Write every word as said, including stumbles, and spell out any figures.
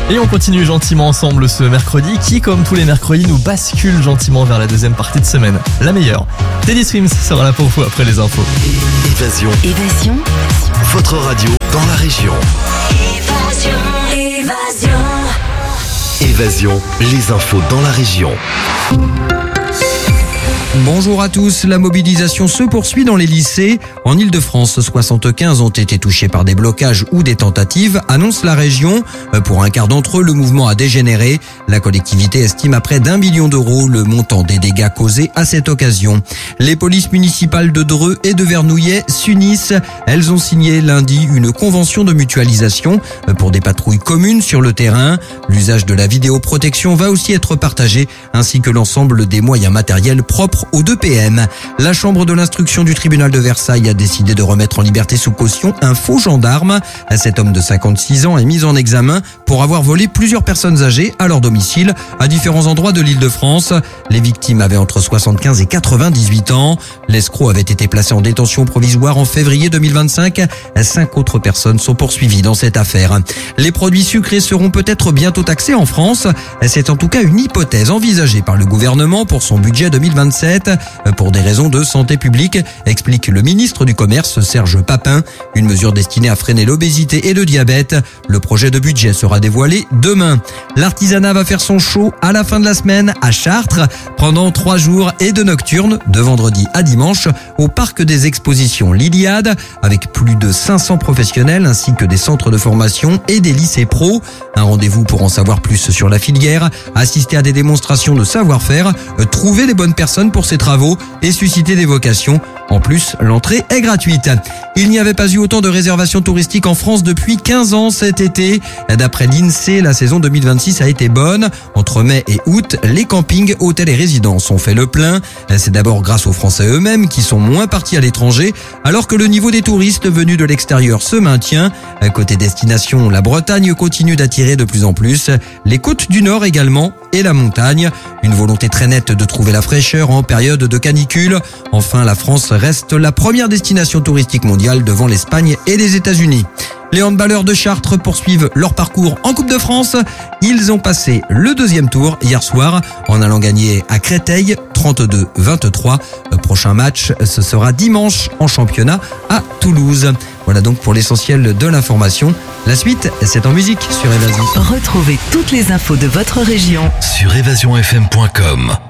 Et on continue gentiment ensemble ce mercredi qui, comme tous les mercredis, nous bascule gentiment vers la deuxième partie de semaine, la meilleure. Teddy Swims sera là pour vous après les infos. Évasion. Évasion. Votre radio dans la région. Évasion. Évasion. Évasion, les infos dans la région. Bonjour à tous, la mobilisation se poursuit dans les lycées. En Ile-de-France, soixante-quinze ont été touchés par des blocages ou des tentatives, annonce la région. Pour un quart d'entre eux, le mouvement a dégénéré. La collectivité estime à près d'un million d'euros le montant des dégâts causés à cette occasion. Les polices municipales de Dreux et de Vernouillet s'unissent. Elles ont signé lundi une convention de mutualisation pour des patrouilles communes sur le terrain. L'usage de la vidéoprotection va aussi être partagé, ainsi que l'ensemble des moyens matériels propres aux deux P M. La chambre de l'instruction du tribunal de Versailles a décidé de remettre en liberté sous caution un faux gendarme. Cet homme de cinquante-six ans est mis en examen pour avoir volé plusieurs personnes âgées à leur domicile à différents endroits de l'Île-de-France. Les victimes avaient entre soixante-quinze et quatre-vingt-dix-huit ans. L'escroc avait été placé en détention provisoire en février deux mille vingt-cinq. Cinq autres personnes sont poursuivies dans cette affaire. Les produits sucrés seront peut-être bientôt taxés en France. C'est en tout cas une hypothèse envisagée par le gouvernement pour son budget deux mille vingt-sept. Pour des raisons de santé publique, explique le ministre du Commerce Serge Papin. Une mesure destinée à freiner l'obésité et le diabète. Le projet de budget sera dévoilé demain. L'artisanat va faire son show à la fin de la semaine à Chartres pendant trois jours et de nocturnes de vendredi à dimanche au parc des expositions l'Iliade avec plus de cinq cents professionnels ainsi que des centres de formation et des lycées pro. Un rendez-vous pour en savoir plus sur la filière, assister à des démonstrations de savoir-faire, trouver les bonnes personnes pour ces travaux et susciter des vocations. En plus, l'entrée est gratuite. Il n'y avait pas eu autant de réservations touristiques en France depuis quinze ans cet été. D'après l'INSEE, la saison deux mille vingt-six a été bonne. Entre mai et août, les campings, hôtels et résidences ont fait le plein. C'est d'abord grâce aux Français eux-mêmes qui sont moins partis à l'étranger, alors que le niveau des touristes venus de l'extérieur se maintient. Côté destination, la Bretagne continue d'attirer de plus en plus. Les côtes du Nord également et la montagne. Une volonté très nette de trouver la fraîcheur en période de canicule. Enfin, la France reste la première destination touristique mondiale devant l'Espagne et les États-Unis. Les handballeurs de Chartres poursuivent leur parcours en Coupe de France. Ils ont passé le deuxième tour hier soir en allant gagner à Créteil trente-deux vingt-trois. Le prochain match, ce sera dimanche en championnat à Toulouse. Voilà donc pour l'essentiel de l'information. La suite, c'est en musique sur Évasion. Retrouvez toutes les infos de votre région Sur évasion f m point com.